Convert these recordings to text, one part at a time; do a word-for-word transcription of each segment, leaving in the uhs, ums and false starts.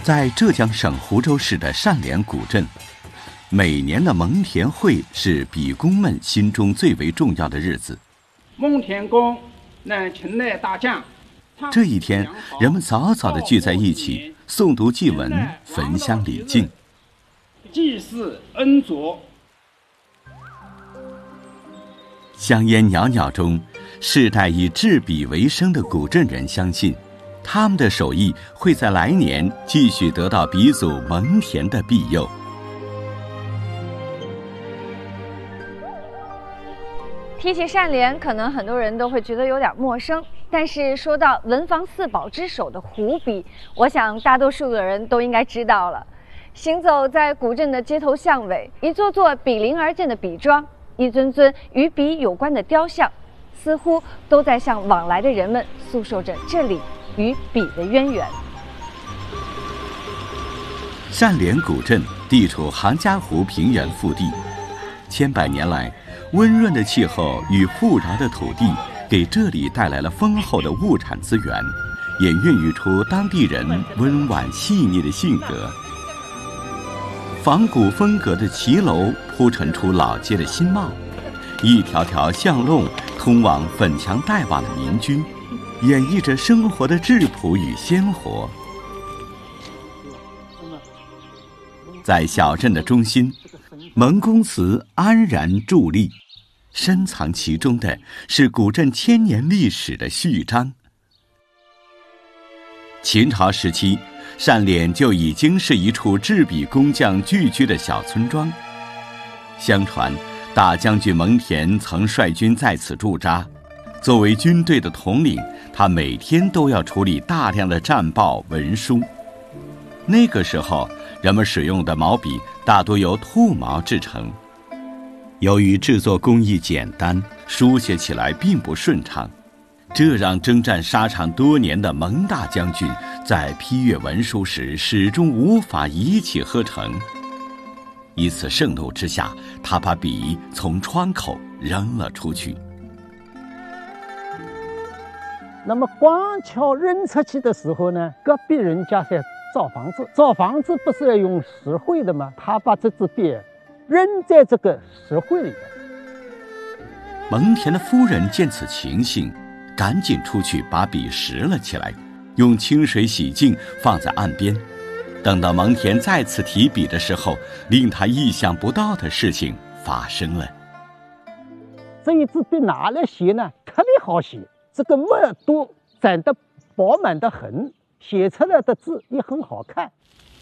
在浙江省湖州市的单连古镇，每年的蒙田会是比公们心中最为重要的日子。 蒙田公乃秦代大将。 这一天，人们早早地聚在一起，诵读祭文，焚香礼敬， 祭祀恩佐。 香烟袅袅中，世代以制笔为生的古镇人相信，他们的手艺会在来年继续得到鼻祖蒙田的庇佑。 提起单连，可能很多人都会觉得有点陌生，但是说到文房四宝之首的湖笔，我想大多数的人都应该知道了。行走在古镇的街头巷尾，一座座比邻而建的笔庄，一尊尊与笔有关的雕像，似乎都在向往来的人们诉说着这里与笔的渊源。 单连古镇地处杭嘉湖平原腹地，千百年来，温润的气候与富饶的土地给这里带来了丰厚的物产资源，也孕育出当地人温婉细腻的性格。仿古风格的骑楼铺陈出老街的新貌，一条条巷弄通往粉墙黛瓦的民居，演绎着生活的质朴与鲜活。在小镇的中心，蒙公祠安然伫立，深藏其中的是古镇千年历史的序章。秦朝时期，单连就已经是一处制笔工匠聚居的小村庄。相传，大将军蒙恬曾率军在此驻扎。作为军队的统领，他每天都要处理大量的战报文书。那个时候，人们使用的毛笔大多由兔毛制成。由于制作工艺简单，书写起来并不顺畅，这让征战沙场多年的蒙大将军在批阅文书时始终无法一气呵成。一次盛怒之下，他把笔从窗口扔了出去。 那么光敲扔出去的时候呢，隔壁人家在造房子，造房子不是要用石灰的吗？他把这支笔扔在这个石灰里。 蒙恬的夫人见此情形，赶紧出去把笔拾了起来，用清水洗净，放在岸边。等到蒙恬再次提笔的时候，令他意想不到的事情发生了。 这一支笔拿来写呢，特别好写，这个墨都沾得饱满的很，写出来的字也很好看。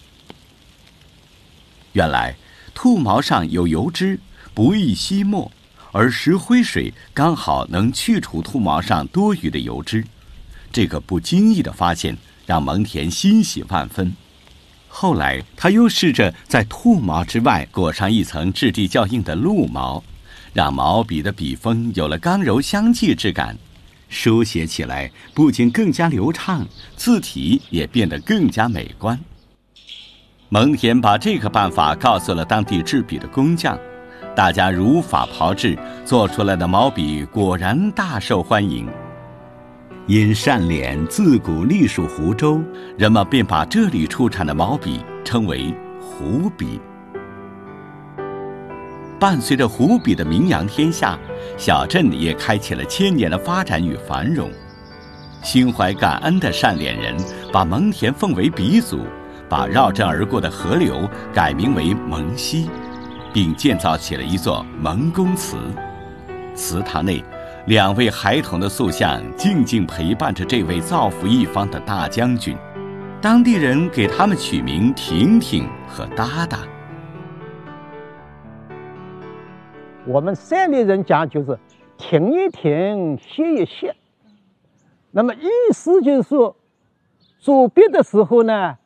原来兔毛上有油脂，不易吸墨，而石灰水刚好能去除兔毛上多余的油脂。这个不经意的发现让蒙恬欣喜万分。后来他又试着在兔毛之外裹上一层质地较硬的鹿毛，让毛笔的笔锋有了刚柔相济之感，书写起来不仅更加流畅，字体也变得更加美观。蒙恬把这个办法告诉了当地制笔的工匠，大家如法炮制，做出来的毛笔果然大受欢迎。因单连自古隶属湖州，人们便把这里出产的毛笔称为湖笔。伴随着湖笔的名扬天下，小镇也开启了千年的发展与繁荣。心怀感恩的单连人把蒙恬奉为鼻祖，把绕镇而过的河流改名为蒙溪，并建造起了一座蒙公祠。祠堂内，两位孩童的塑像静静陪伴着这位造福一方的大将军，当地人给他们取名婷婷和哒哒。 我们单连人讲就是停一停，歇一歇。那么意思就是说，作笔的时候呢，